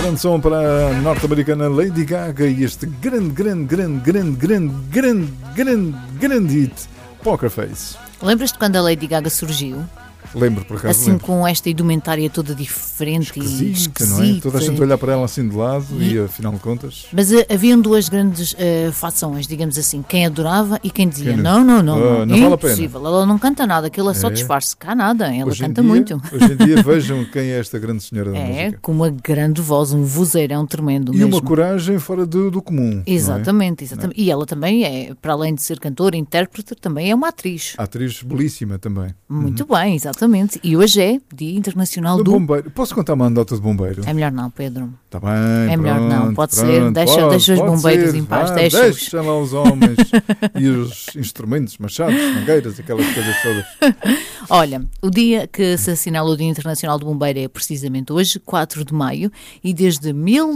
Grande som para a norte-americana Lady Gaga e este grande hit, Poker Face. Lembras-te quando a Lady Gaga surgiu? Lembro, por acaso. Assim, lembro. com esta indumentária toda diferente e esquisita. Não é? Toda a gente olhar para ela assim de lado e afinal de contas... Mas haviam duas grandes fações, digamos assim. Quem adorava e quem dizia, não vale a pena. Impossível. Ela não canta nada, aquilo é só disfarce. Cá nada, ela canta muito. Hoje em dia vejam quem é esta grande senhora da música. Com uma grande voz, um vozeirão tremendo e mesmo. Uma coragem fora do comum. Exatamente, exatamente. E ela também é, para além de ser cantora, intérprete, também é uma atriz. Atriz belíssima também. Muito bem, exatamente. E hoje é Dia Internacional do Bombeiro. Posso contar uma anedota de bombeiro? É melhor não, Pedro. Está bem, é melhor pronto, não, pode ser. Deixa os bombeiros em paz. Deixa lá os homens e os instrumentos, machados, mangueiras, aquelas coisas todas. Olha, o dia que se assinala o Dia Internacional do Bombeiro é precisamente hoje, 4 de maio, e desde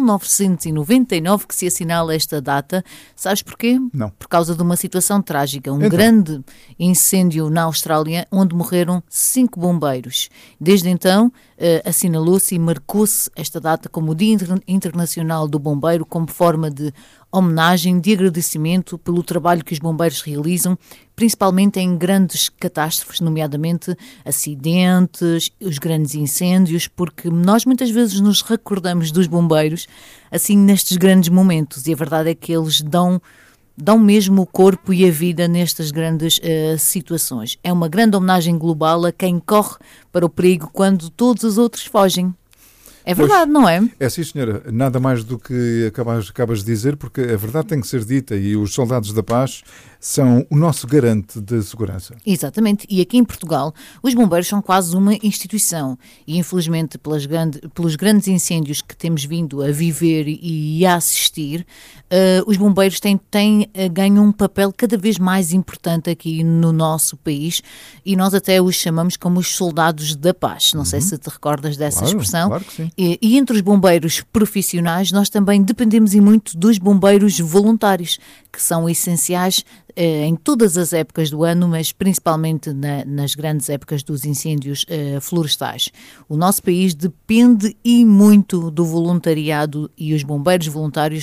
1999 que se assinala esta data. Sabes porquê? Não. Por causa de uma situação trágica, grande incêndio na Austrália, onde morreram 5 bombeiros. Desde então, assinalou-se e marcou-se esta data como o Dia Internacional do Bombeiro, como forma de homenagem, de agradecimento pelo trabalho que os bombeiros realizam, principalmente em grandes catástrofes, nomeadamente acidentes, os grandes incêndios, porque nós muitas vezes nos recordamos dos bombeiros assim nestes grandes momentos, e a verdade é que eles dão mesmo o corpo e a vida nestas grandes situações. É uma grande homenagem global a quem corre para o perigo quando todos os outros fogem. É verdade, não é? É sim, senhora. Nada mais do que acabas de dizer, porque a verdade tem que ser dita e os soldados da paz são o nosso garante de segurança. Exatamente. E aqui em Portugal, os bombeiros são quase uma instituição. E, infelizmente, pelos grandes incêndios que temos vindo a viver e a assistir, os bombeiros ganham um papel cada vez mais importante aqui no nosso país, e nós até os chamamos como os soldados da paz. Não sei se te recordas dessa expressão. Claro que sim. E entre os bombeiros profissionais, nós também dependemos e muito dos bombeiros voluntários, que são essenciais em todas as épocas do ano, mas principalmente nas grandes épocas dos incêndios florestais. O nosso país depende e muito do voluntariado, e os bombeiros voluntários